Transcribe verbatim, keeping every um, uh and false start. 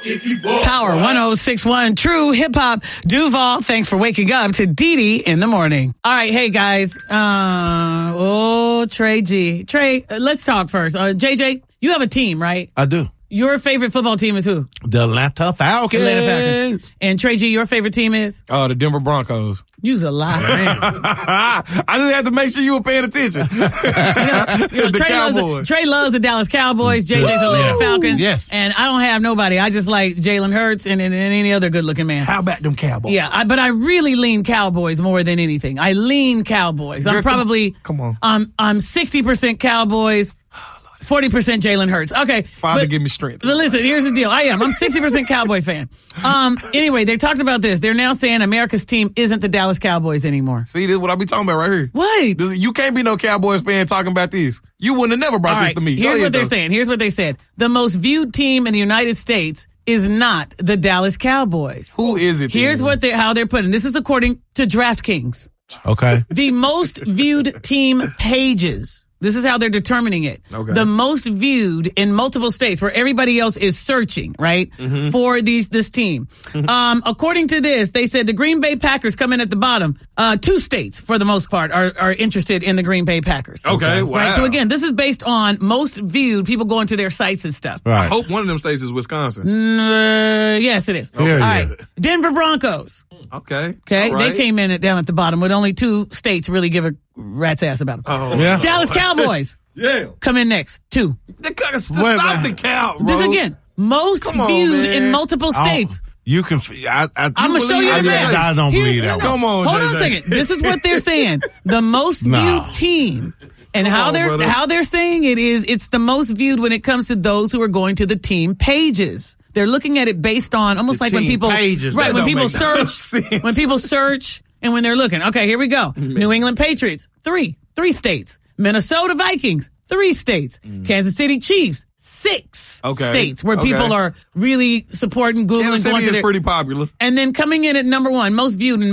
if you walk Power right. one oh six point one, True Hip Hop. Duval, thanks for waking up to Dee Dee in the morning. All right, hey guys. Uh, oh, Trey G. Trey, uh, let's talk first. Uh, J J, you have a team, right? I do. Your favorite football team is who? The Atlanta Falcons. Atlanta Falcons. And Trey G, your favorite team is? Oh, the Denver Broncos. You's a lie, man. I just had to make sure you were paying attention. you know, you know, the Trey, Cowboys. loves, Trey loves the Dallas Cowboys. J J's Atlanta Yeah. Falcons. Yes. And I don't have nobody. I just like Jalen Hurts and, and, and any other good-looking man. How about them Cowboys? Yeah, I, but I really lean Cowboys more than anything. I lean Cowboys. I'm You're- probably come on. I'm I'm sixty percent Cowboys, forty percent Jalen Hurts. Okay, Father, but- give me strength. But listen, here's the deal. I am. I'm sixty percent Cowboy fan. Um. Anyway, they talked about this. They're now saying America's team isn't the Dallas Cowboys anymore. See, this is what I be talking about right here. What? This- you can't be no Cowboys fan talking about this. You wouldn't have never brought All this right. to me. Go Here's ahead, what they're though. saying. Here's what they said. The most viewed team in the United States is not the Dallas Cowboys. Who is it? Here's then? what they how they're putting. This is according to DraftKings. Okay. The most viewed team pages. This is how they're determining it. Okay. The most viewed in multiple states where everybody else is searching, right, Mm-hmm. for these this team. Um, according to this, they said the Green Bay Packers come in at the bottom. Uh, two states, for the most part, are, are interested in the Green Bay Packers. Okay, wow. Right. So again, this is based on most viewed, people going to their sites and stuff. I Right. hope one of them states is Wisconsin. Uh, yes, it is. Okay. All Yeah, right. Denver Broncos. Okay. Okay. All right. They came in at, down at the bottom with only two states really give a rat's ass about them. Oh, Yeah. Dallas Cowboys yeah. come in next. Two. The, stop Wait, the wait. count, bro. This again, most Come on, viewed man. in multiple I don't- states. You can. I, I, I'm gonna you show you believe- the I, math. I don't Here- believe that. no, one. no. Come on, Hold J on a J. second. This is what they're saying. The most Nah. viewed team. And Come how on, they're brother. how they're saying it is it's the most viewed when it comes to those who are going to the team pages. They're looking at it based on almost The like when team people pages, right that when don't people make no search sense. when people search and when they're looking. Okay, here we go. New England Patriots, three, three states. Minnesota Vikings, three states. Kansas City Chiefs, six Okay. states where Okay. people are really supporting Google Kansas and going City to is their pretty popular. and then coming in at number one, most viewed in